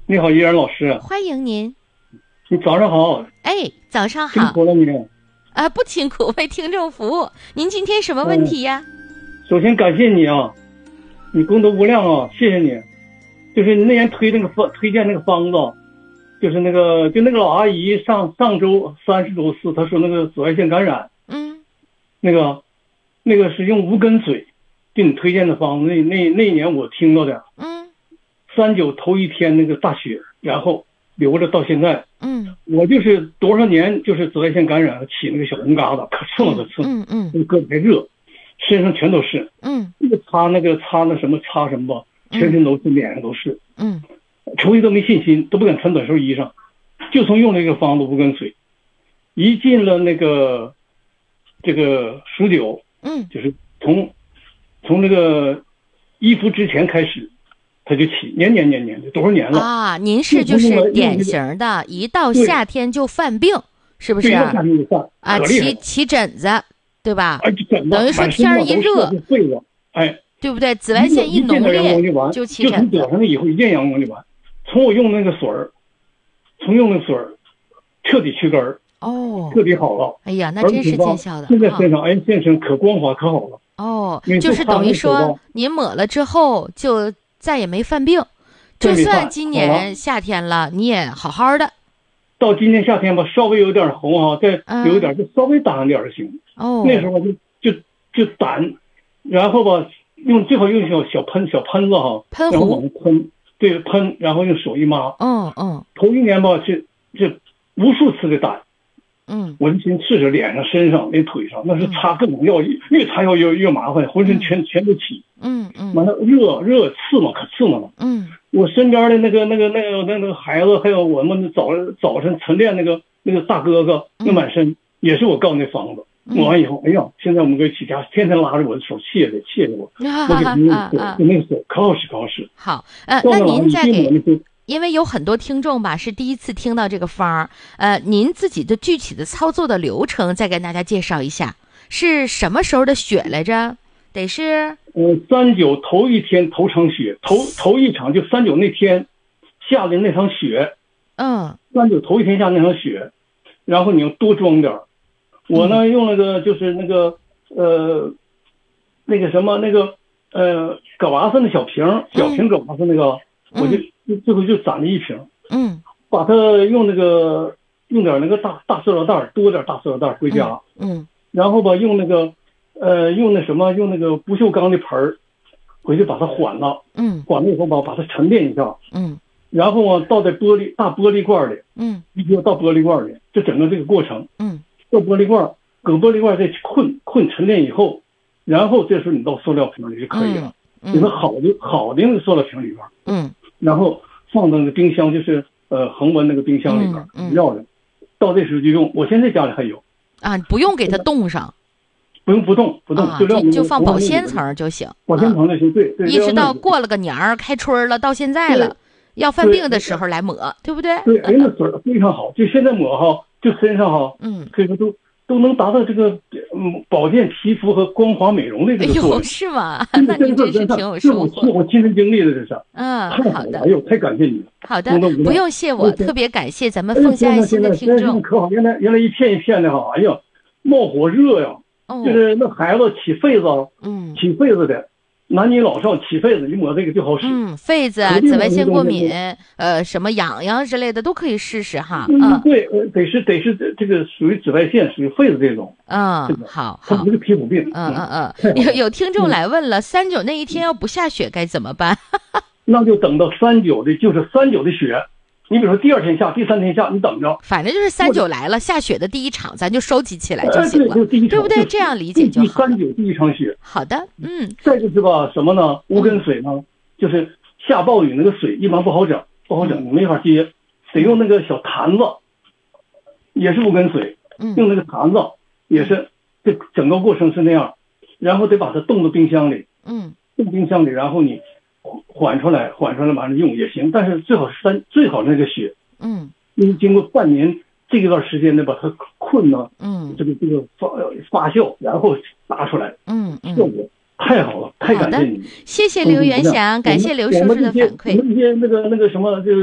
你好，依然老师。 欢迎您。 你早上好。 哎，早上好。 辛苦了你。 不辛苦，为听众服务。您今天什么问题呀？ 首先感谢你啊，你功德无量啊，谢谢你。就是你那天推荐那个方子，就是那个老阿姨上周30周4，她说那个紫外线感染，那个是用无根水给你推荐的方子，那一年我听到的，39头一天那个大雪，然后留着到现在，我就是多少年就是紫外线感染起那个小红疙瘩，可刺了，那个胳膊还热，身上全都是，擦那什么吧，全身都是，脸上都是，出去都没信心，都不敢穿短袖衣裳，就从用那个方子无根水，一进了那个这个数9，就是从那个衣服之前开始，他就起，年的多少年了啊！您是就是典型的，一到夏天就犯病，是不是？ 对，夏天就犯啊，起疹子，对吧？ 等于说天儿一热，对不对？紫外线一浓烈就起疹子。 就从躲上了以后，一见阳光就完。从我用那个水儿，彻底去根儿，彻底好了。 哎呀，那真是见效的。 现在身上可光滑可好了。 就是等于说您抹了之后就再也没犯病，就算今年夏天了，你也好好的。 到今年夏天吧，稍微有点红哈，再有点就稍微打上点就行。那时候就掸，然后吧最好用小喷子哈， 喷然后往上喷，对，喷，然后用手一抹。头一年吧是无数次的掸。我就先试试脸上、身上、连腿上，那是擦各种药，越擦药越麻烦，浑身全都起。完了热刺嘛，可刺嘛。我身边的那个孩子，还有我们早晨晨练那个大哥哥，那满身也是我告诉那方子，抹完以后，哎呀，现在我们搁起家天天拉着我的手，谢谢我，我给他用那个手可好使。 好，那您再给。因为有很多听众吧是第一次听到这个方儿，您自己的具体的操作的流程再跟大家介绍一下，是什么时候的雪来着？得是 39头一天头场雪，头一场就39那天下的那场雪，39头一天下那场雪，然后你要多装点。我呢用那个就是那个葛娃子的小瓶葛娃子那个，我就最后就攒了一瓶，把它用点那个大塑料袋，多点大塑料袋回家，然后吧用那个不锈钢的盆儿，回去把它缓了，缓了以后吧把它沉淀一下，然后倒在大玻璃罐里，一定要倒玻璃罐里，就整个这个过程，倒玻璃罐，搁玻璃罐再困沉淀以后，然后这时候你倒塑料瓶里就可以了，你说好的那个塑料瓶里边，然后放到那个冰箱，就是恒温那个冰箱里边，绕着，到这时候就用。我现在家里还有啊，不用给它冻上， 不冻， 就放保鲜层就行， 保鲜层就行，对， 一直到过了个年儿开春了，到现在了，要犯病的时候来抹，对不对？ 对，那水非常好，就现在抹哈，就身上哈，可以说都能达到这个保健皮肤和光滑美容的这个作用， 是吗？那您真是挺有收获。 我亲身经历的，这是。 好的。 哎呦，太感谢你了。 好的，不用谢我，特别感谢咱们凤霞爱心的听众。 可好，原来一片一片的哈，哎呀，冒火热呀，就是那孩子起痱子，起痱子的。男女老少起痱子，一抹这个就好使。 痱子、紫外线过敏，什么痒之类的都可以试试哈。 对，得是这个属于紫外线，属于痱子这种。 好， 它不是皮肤病。 有听众来问了，39那一天要不下雪该怎么办？ 那就等到39的，就是39的雪。你比如说第2天下，第3天下，你等着。 反正就是39来了，下雪的第一场，咱就收集起来就行了，对不对？这样理解就好。 39第一场雪。 好的， 再就是吧，什么呢？无根水呢，就是下暴雨那个水一般不好整，你没法接，得用那个小坛子，也是无根水，用那个坛子也是，这整个过程是那样，然后得把它冻到冰箱里，冻冰箱里，然后你缓出来完了用也行，但是最好那个雪，因为经过半年这一段时间呢，把它困呢，这个发酵，然后打出来，效果太好了，太感谢你， 谢谢刘元祥，感谢刘叔叔的反馈。 我们这些那个什么，就是